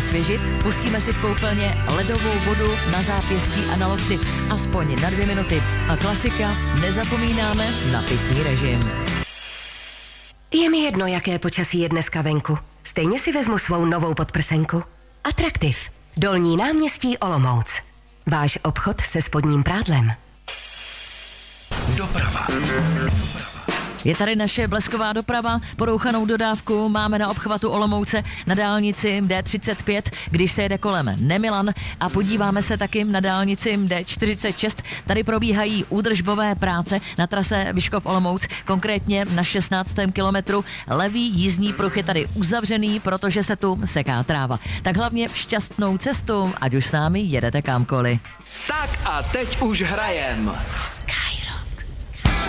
osvěžit, pustíme si v koupelně ledovou vodu na zápěstí a na lokty aspoň na 2 minuty. A klasika, nezapomínáme na pitný režim. Je mi jedno, jaké počasí je dneska venku. Stejně si vezmu svou novou podprsenku. Atraktiv. Dolní náměstí Olomouc. Váš obchod se spodním prádlem. Doprava. Je tady naše blesková doprava, porouchanou dodávku máme na obchvatu Olomouce na dálnici D35, když se jede kolem Nemilan, a podíváme se taky na dálnici D46. Tady probíhají údržbové práce na trase Vyškov Olomouc, konkrétně na 16. kilometru. Levý jízdní pruh je tady uzavřený, protože se tu seká tráva. Tak hlavně šťastnou cestu, ať už s námi jedete kamkoliv. Tak a teď už hrajem.